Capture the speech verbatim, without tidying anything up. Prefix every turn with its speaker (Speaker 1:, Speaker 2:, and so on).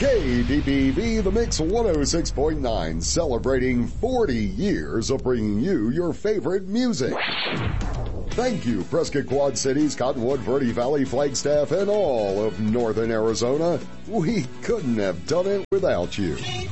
Speaker 1: K P P V The Mix one oh six point nine, celebrating forty years of bringing you your favorite music. Thank you, Prescott Quad Cities, Cottonwood, Verde Valley, Flagstaff, and all of northern Arizona. We couldn't have done it without you.